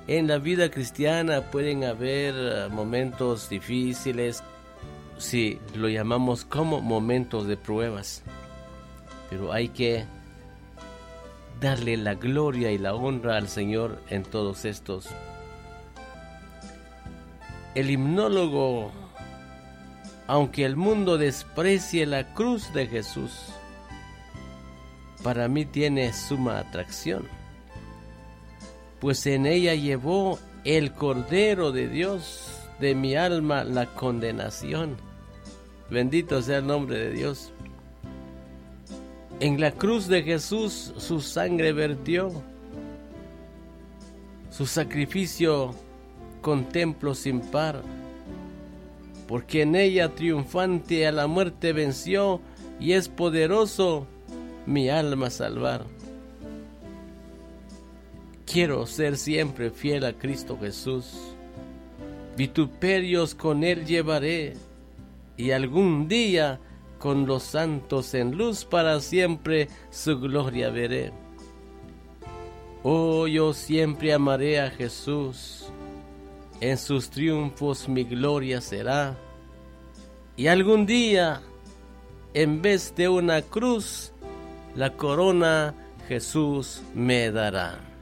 En la vida cristiana pueden haber momentos difíciles, si lo llamamos como momentos de pruebas, pero hay que darle la gloria y la honra al Señor en todos estos. El himnólogo, aunque el mundo desprecie la cruz de Jesús, para mí tiene suma atracción, pues en ella llevó el Cordero de Dios de mi alma la condenación. Bendito sea el nombre de Dios. En la cruz de Jesús su sangre vertió, su sacrificio contemplo sin par, porque en ella triunfante a la muerte venció y es poderoso mi alma salvar. Quiero ser siempre fiel a Cristo Jesús, vituperios con Él llevaré, y algún día con los santos en luz para siempre su gloria veré. Oh, yo siempre amaré a Jesús, en sus triunfos mi gloria será, y algún día, en vez de una cruz, la corona Jesús me dará.